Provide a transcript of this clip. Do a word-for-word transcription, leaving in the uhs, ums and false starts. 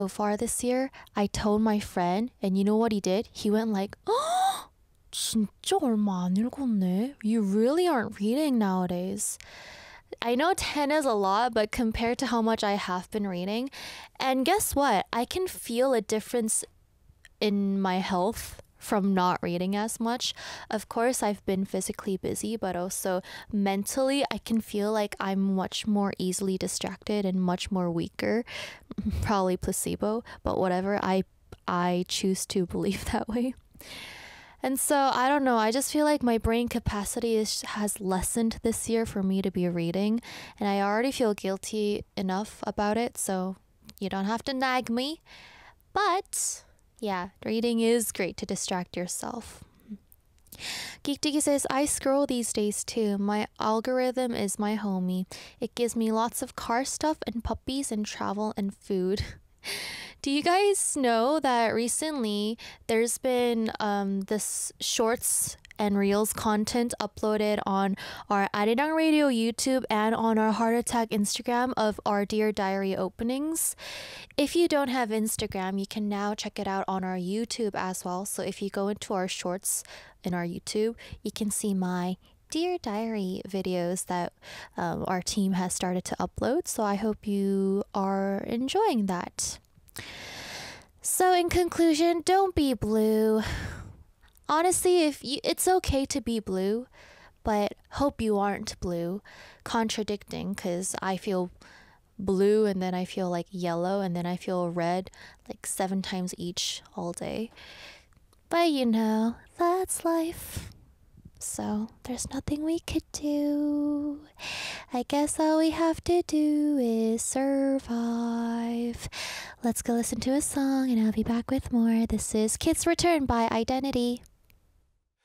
So far this year, I told my friend, and you know what he did? He went like, "Oh, 진짜 얼마 안 읽었네. You really aren't reading nowadays." I know ten is a lot, but compared to how much I have been reading, and guess what? I can feel a difference in my health from not reading as much. Of course, I've been physically busy, but also mentally, I can feel like I'm much more easily distracted and much more weaker. Probably placebo, but whatever. I I choose to believe that way. And so I don't know. I just feel like my brain capacity is has lessened this year for me to be reading, and I already feel guilty enough about it. So you don't have to nag me, but yeah, reading is great to distract yourself. Geektiki says, I scroll these days too. My algorithm is my homie. It gives me lots of car stuff and puppies and travel and food. Do you guys know that recently there's been um, this shorts and reels content uploaded on our Arirang Radio YouTube and on our Heart Attack Instagram of our Dear Diary openings? If you don't have Instagram, you can now check it out on our YouTube as well. So if you go into our shorts in our YouTube, you can see my Dear Diary videos that um, our team has started to upload. So I hope you are enjoying that. So in conclusion, don't be blue. Honestly, if you, it's okay to be blue, but hope you aren't blue. Contradicting, because I feel blue and then I feel like yellow and then I feel red like seven times each all day. But you know, that's life. So there's nothing we could do. I guess all we have to do is survive. Let's go listen to a song and I'll be back with more. This is Kids Return by Identity.